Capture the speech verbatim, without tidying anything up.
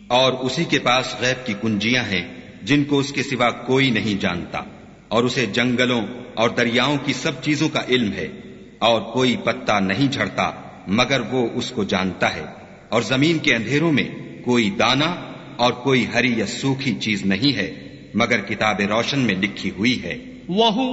और उसी के पास गैब की कुंजियां हैं जिनको उसके सिवा कोई नहीं जानता, और उसे जंगलों और दरियाओं की सब चीजों का इल्म है, और कोई पत्ता नहीं झड़ता मगर वो उसको जानता है, और जमीन के अंधेरों में कोई दाना और कोई हरी या सूखी चीज नहीं है मगर किताब रोशन में लिखी हुई है।